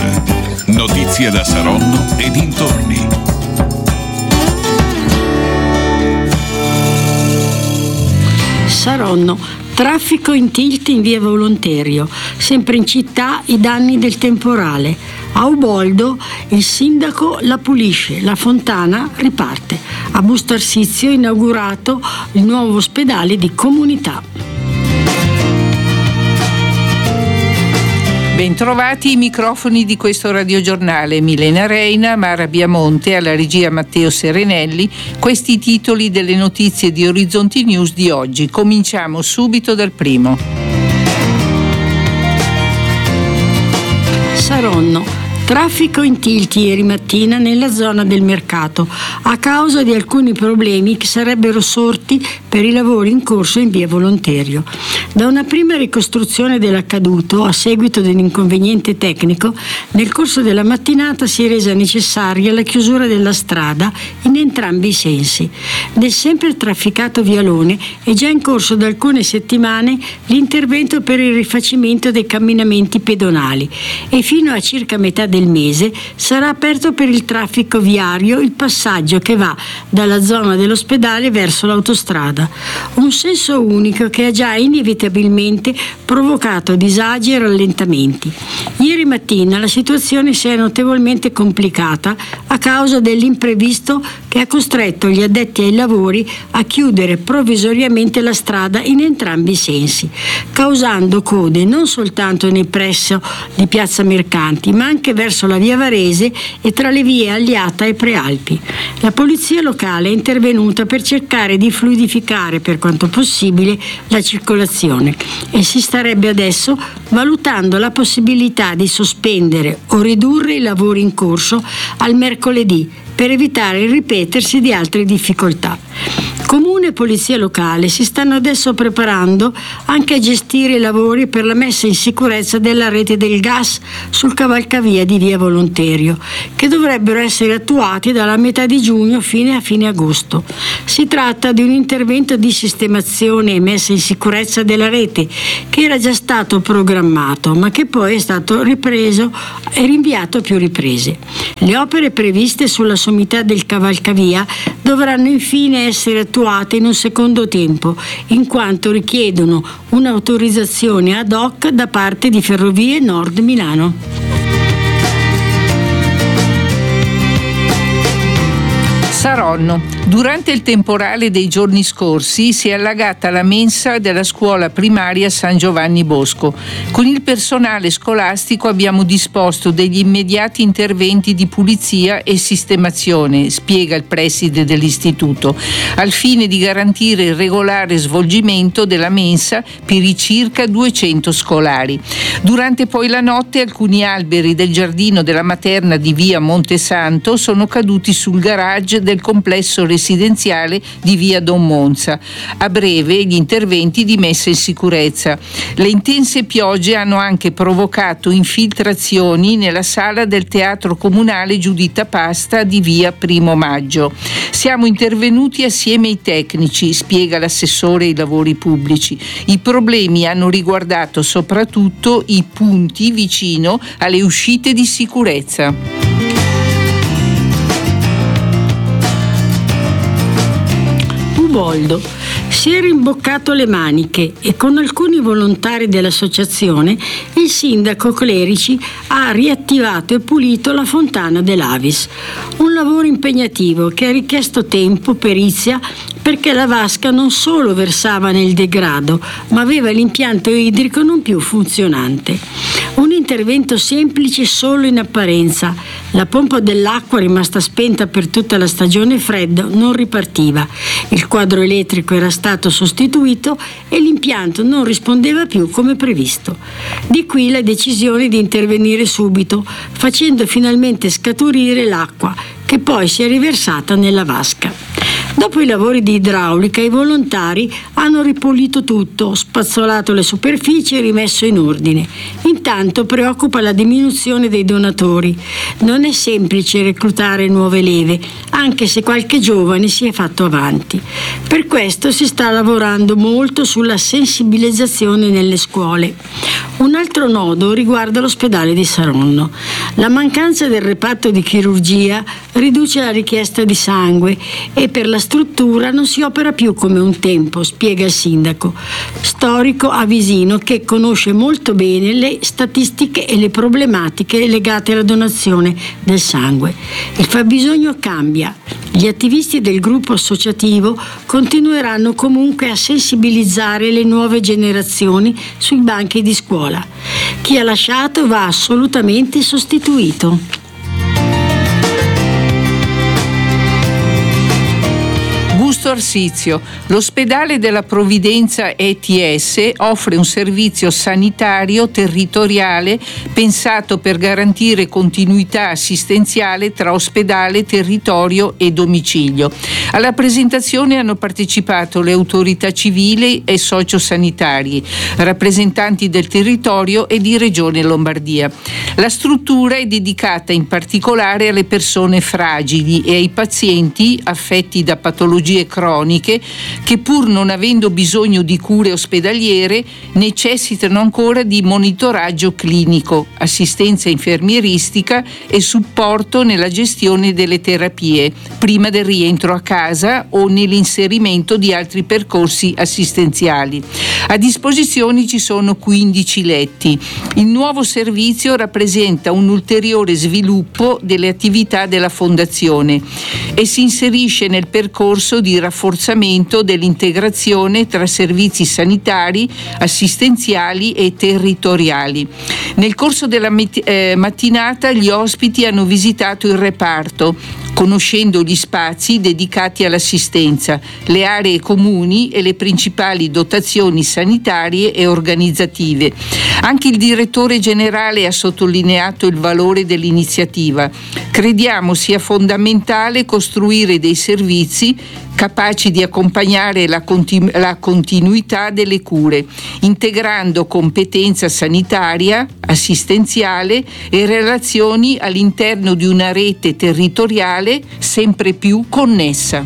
Notizie da Saronno e dintorni. Saronno, traffico in tilt in via Volonterio, sempre in città i danni del temporale. A Uboldo il sindaco la pulisce, la fontana riparte. A Busto Arsizio è inaugurato il nuovo ospedale di comunità. Bentrovati i microfoni di questo radiogiornale. Milena Reina, Mara Biamonte, alla regia Matteo Serenelli. Questi i titoli delle notizie di Orizzonti News di oggi. Cominciamo subito dal primo. Saronno. Traffico in tilt ieri mattina nella zona del mercato a causa di alcuni problemi che sarebbero sorti per i lavori in corso in via Volonterio. Da una prima ricostruzione dell'accaduto a seguito dell'inconveniente tecnico, nel corso della mattinata si è resa necessaria la chiusura della strada in entrambi i sensi. Nel sempre trafficato vialone è già in corso da alcune settimane l'intervento per il rifacimento dei camminamenti pedonali e fino a circa metà del mese sarà aperto per il traffico viario il passaggio che va dalla zona dell'ospedale verso l'autostrada. Un senso unico che ha già inevitabilmente provocato disagi e rallentamenti. Ieri mattina la situazione si è notevolmente complicata a causa dell'imprevisto che ha costretto gli addetti ai lavori a chiudere provvisoriamente la strada in entrambi i sensi, causando code non soltanto nei pressi di Piazza Mercanti, ma anche verso la via Varese e tra le vie Aliata e Prealpi. La polizia locale è intervenuta per cercare di fluidificare per quanto possibile la circolazione e si starebbe adesso valutando la possibilità di sospendere o ridurre i lavori in corso al mercoledì per evitare il ripetersi di altre difficoltà. Comune e polizia locale si stanno adesso preparando anche a gestire i lavori per la messa in sicurezza della rete del gas sul cavalcavia di via Volonterio, che dovrebbero essere attuati dalla metà di giugno fino a fine agosto. Si tratta di un intervento di sistemazione e messa in sicurezza della rete che era già stato programmato, ma che poi è stato ripreso e rinviato a più riprese. Le opere previste sulla sommità del cavalcavia dovranno infine essere attuate in un secondo tempo, in quanto richiedono un'autorizzazione ad hoc da parte di Ferrovie Nord Milano. Saronno. Durante il temporale dei giorni scorsi si è allagata la mensa della scuola primaria San Giovanni Bosco. Con il personale scolastico abbiamo disposto degli immediati interventi di pulizia e sistemazione, spiega il preside dell'istituto, al fine di garantire il regolare svolgimento della mensa per i circa 200 scolari. Durante poi la notte alcuni alberi del giardino della materna di via Montesanto sono caduti sul garage del complesso residenziale di via Don Monza. A breve gli interventi di messa in sicurezza. Le intense piogge hanno anche provocato infiltrazioni nella sala del teatro comunale Giuditta Pasta di via Primo Maggio. Siamo intervenuti assieme ai tecnici, spiega l'assessore ai lavori pubblici. I problemi hanno riguardato soprattutto i punti vicino alle uscite di sicurezza. Uboldo si è rimboccato le maniche e con alcuni volontari dell'associazione il sindaco Clerici ha riattivato e pulito la fontana dell'Avis. Un lavoro impegnativo che ha richiesto tempo, perizia, perché la vasca non solo versava nel degrado, ma aveva l'impianto idrico non più funzionante. Un intervento semplice solo in apparenza. La pompa dell'acqua, rimasta spenta per tutta la stagione fredda, non ripartiva. Il quadro elettrico era stato sostituito e l'impianto non rispondeva più come previsto. Di qui la decisione di intervenire subito, facendo finalmente scaturire l'acqua, che poi si è riversata nella vasca. Dopo i lavori di idraulica, i volontari hanno ripulito tutto, spazzolato le superfici e rimesso in ordine. Intanto preoccupa la diminuzione dei donatori. Non è semplice reclutare nuove leve, anche se qualche giovane si è fatto avanti. Per questo si sta lavorando molto sulla sensibilizzazione nelle scuole. Un altro nodo riguarda l'ospedale di Saronno. La mancanza del reparto di chirurgia riduce la richiesta di sangue e per la struttura non si opera più come un tempo, spiega il sindaco storico avisino, che conosce molto bene le statistiche e le problematiche legate alla donazione del sangue. Il fabbisogno cambia. Gli attivisti del gruppo associativo continueranno comunque a sensibilizzare le nuove generazioni sui banchi di scuola. Chi ha lasciato va assolutamente sostituito. Busto Arsizio. L'ospedale della Provvidenza ETS offre un servizio sanitario territoriale pensato per garantire continuità assistenziale tra ospedale, territorio e domicilio. Alla presentazione hanno partecipato le autorità civili e sociosanitari, rappresentanti del territorio e di Regione Lombardia. La struttura è dedicata in particolare alle persone fragili e ai pazienti affetti da patologie croniche che, pur non avendo bisogno di cure ospedaliere, necessitano ancora di monitoraggio clinico, assistenza infermieristica e supporto nella gestione delle terapie prima del rientro a casa o nell'inserimento di altri percorsi assistenziali. A disposizione ci sono 15 letti. Il nuovo servizio rappresenta un ulteriore sviluppo delle attività della Fondazione e si inserisce nel percorso di rafforzamento dell'integrazione tra servizi sanitari, assistenziali e territoriali. Nel corso della mattinata gli ospiti hanno visitato il reparto, conoscendo gli spazi dedicati all'assistenza, le aree comuni e le principali dotazioni sanitarie e organizzative. Anche il direttore generale ha sottolineato il valore dell'iniziativa. Crediamo sia fondamentale costruire dei servizi capaci di accompagnare la continuità delle cure, integrando competenza sanitaria, assistenziale e relazioni all'interno di una rete territoriale sempre più connessa.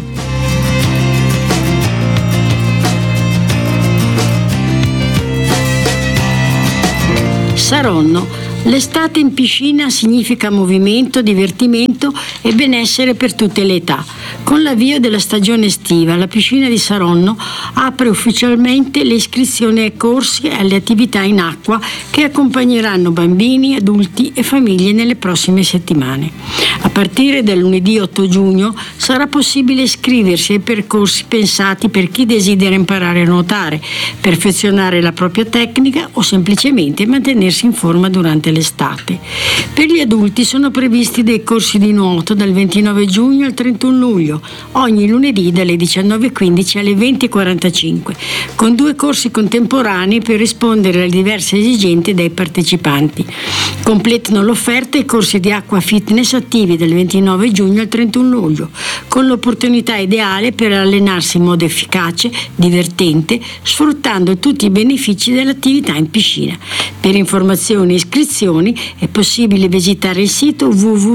Saronno. L'estate in piscina significa movimento, divertimento e benessere per tutte le età. Con l'avvio della stagione estiva, la piscina di Saronno apre ufficialmente le iscrizioni ai corsi e alle attività in acqua che accompagneranno bambini, adulti e famiglie nelle prossime settimane. A partire dal lunedì 8 giugno sarà possibile iscriversi ai percorsi pensati per chi desidera imparare a nuotare, perfezionare la propria tecnica o semplicemente mantenersi in forma durante l'estate. Per gli adulti sono previsti dei corsi di nuoto dal 29 giugno al 31 luglio, ogni lunedì dalle 19.15 alle 20.45, con 2 corsi contemporanei per rispondere alle diverse esigenze dei partecipanti. Completano l'offerta i corsi di acqua fitness attivi dal 29 giugno al 31 luglio, con l'opportunità ideale per allenarsi in modo efficace, divertente, sfruttando tutti i benefici dell'attività in piscina. Per informazioni e iscrizioni è possibile visitare il sito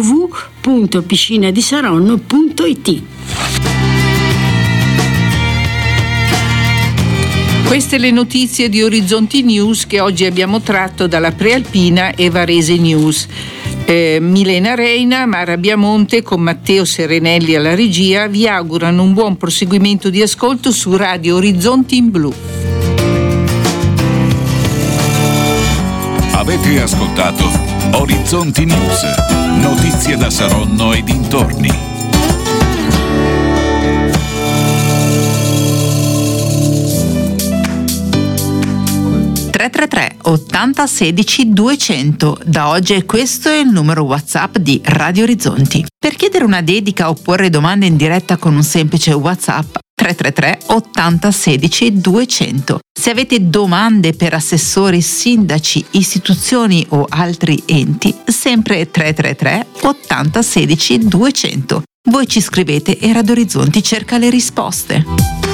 www.piscinadisaronno.it. Queste le notizie di Orizzonti News che oggi abbiamo tratto dalla Prealpina e Varese News. Milena Reina, Mara Biamonte con Matteo Serenelli alla regia vi augurano un buon proseguimento di ascolto su Radio Orizzonti in Blu. Avete ascoltato Orizzonti News, notizie da Saronno e dintorni. 333 80 16 200. Da oggi questo è il numero WhatsApp di Radio Orizzonti. Per chiedere una dedica o porre domande in diretta con un semplice WhatsApp 333 80 16 200. Se avete domande per assessori, sindaci, istituzioni o altri enti, sempre 333 80 16 200. Voi ci scrivete e Radio Orizzonti cerca le risposte.